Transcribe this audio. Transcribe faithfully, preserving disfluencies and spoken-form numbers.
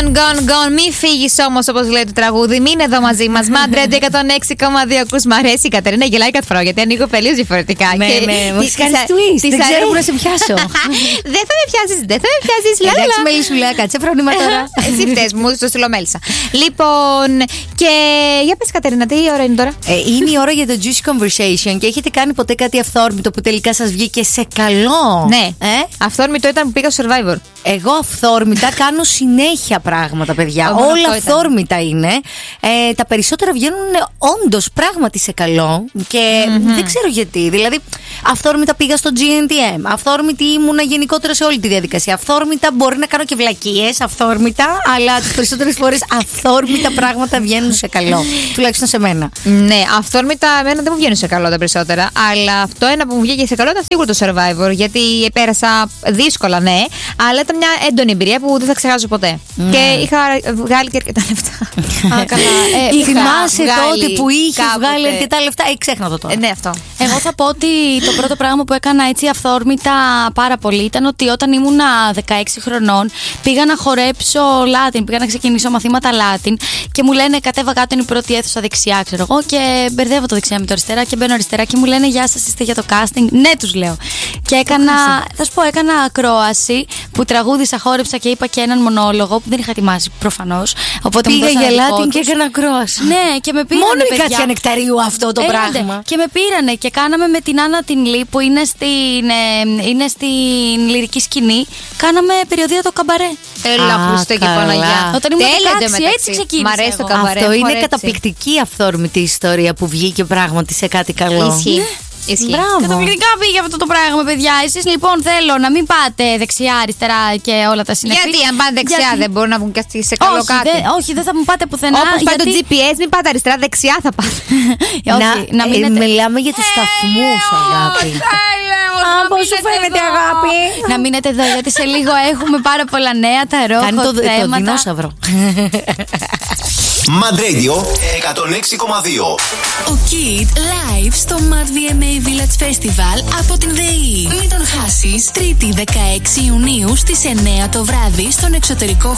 Gone, gone, gone. Μη φύγεις όμως, όπως λέει το τραγούδι. Μείνε εδώ μαζί μας. Μαντρέντε εκατόν έξι κόμμα δύο. Ακούς, μ' αρέσει η Κατερίνα, γελάει κάθε φορά γιατί ανοίγω τελείως διαφορετικά. Ναι, και ναι, μου έχεις κάνει twist. Δεν ξέρω που να σε πιάσω. Δεν θα με πιάσεις, δεν θα με πιάσεις. Εντάξει, Μελισσούλα, κάτσε φρόνημα τώρα. Εσύ φταίς, μου το στείλω μέλισσα. Λοιπόν, και για πες Κατερίνα, τι ώρα είναι τώρα? Ε, είναι η ώρα για το Juicy Conversation και έχετε κάνει ποτέ κάτι αυθόρμητο που τελικά σας βγήκε σε καλό? Ναι, ε? αυθόρμητο ήταν που πήγα στο Survivor. Εγώ αυθόρμητα κάνω συνέχεια πράγματα, παιδιά. Oh, όλα αυθόρμητα είναι. Ε, τα περισσότερα βγαίνουν όντως πράγματι σε καλό και mm-hmm. δεν ξέρω γιατί. Δηλαδή, αυθόρμητα πήγα στο τζι εν τι εμ. Αυθόρμητη ήμουνα γενικότερα σε όλη τη διαδικασία. Αυθόρμητα μπορεί να κάνω και βλακίες, αυθόρμητα, αλλά τις περισσότερες φορές αυθόρμητα πράγματα βγαίνουν σε καλό. Τουλάχιστον σε μένα. Ναι, αυθόρμητα εμένα δεν μου βγαίνουν σε καλό τα περισσότερα. Αλλά αυτό ένα που μου βγήκε σε καλό ήταν σίγουρα το Survivor. Γιατί πέρασα δύσκολα, ναι, αλλά ήταν μια έντονη εμπειρία που δεν θα ξεχάσω ποτέ. Mm. Και είχα βγάλει και αρκετά λεφτά. Α, καλά. Ε, θυμάσαι τότε που είχε βγάλει αρκετά λεφτά. Ε, ξέχνα το τώρα. Ε, ναι, αυτό. Εγώ θα πω ότι το πρώτο πράγμα που έκανα έτσι αυθόρμητα πάρα πολύ ήταν ότι όταν ήμουνα δεκαέξι χρονών πήγα να χορέψω Latin, πήγα να ξεκινήσω μαθήματα Latin και μου λένε κατέβα κάτω, είναι η πρώτη αίθουσα δεξιά, ξέρω εγώ, και μπερδεύω το δεξιά με το αριστερά και μπαίνω αριστερά και μου λένε γεια σας, είστε για το casting? Ναι, τους λέω. Και έκανα, θα σου πω, έκανα ακρόαση που τραγούδισα, χόρεψα και είπα και έναν μονόλογο που δεν είχα ετοιμάσει προφανώς. Οπότε πήγα για Latin και έκανα ακρόαση. Ναι, και με πήρανε. Μόνο η παιδιά. Κάτια Νεκταρίου αυτό το Έλατε. πράγμα. Και με πήρανε και κάναμε με την Άννα την Λί που είναι στην, ε, είναι στην λυρική σκηνή. Κάναμε περιοδία το καμπαρέ. Έλα, Χριστέ και Παναγιά. Όταν ήμουν δεκαέξι, έτσι ξεκίνησα. Μ' αρέσει το εγώ. καμπαρέ. Αυτό είναι έτσι. καταπληκτική αυθόρμητη ιστορία που βγήκε πράγματι σε κάτι καλό. Ισχύει. Ισχύει. Μπράβο. Καταπληκτικά πήγε αυτό το πράγμα, παιδιά. Εσείς λοιπόν θέλω να μην πάτε δεξιά, αριστερά και όλα τα συναφή. Γιατί αν πάνε δεξιά γιατί... δεν μπορούν να βγουν και αυτοί σε καλό όχι, κάτι? Δε, όχι, δεν θα μου πάτε πουθενά. Όπως πάει γιατί... το τζι πι ες, μην πάτε αριστερά, δεξιά θα πάτε. όχι, να, να μείνετε... ε, μιλάμε για τους σταθμούς, αγάπη. Α, πώς σου φαίνεται, αγάπη? Να μείνετε εδώ, γιατί σε λίγο έχουμε πάρα πολλά νέα, τα ρόχο, κάνει το, θέματα. το δεινόσαυρο. Mad Radio εκατόν έξι κόμμα δύο. Ο Kid live στο Mad βι εμ έι Village Festival από την ΔΕΗ. Μην τον χάσεις, Τρίτη δεκαέξι Ιουνίου στις εννιά το βράδυ στον εξωτερικό